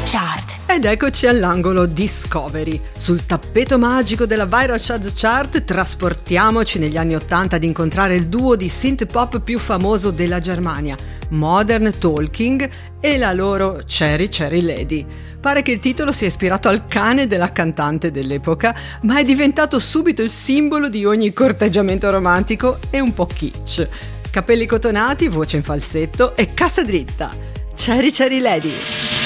Chart. Ed eccoci all'angolo Discovery. Sul tappeto magico della Viral Chart Chart trasportiamoci negli anni '80 ad incontrare il duo di synth pop più famoso della Germania, Modern Talking, e la loro Cherry Cherry Lady. Pare che il titolo sia ispirato al cane della cantante dell'epoca, ma è diventato subito il simbolo di ogni corteggiamento romantico e un po' kitsch. Capelli cotonati, voce in falsetto e cassa dritta. Cherry Cherry Lady.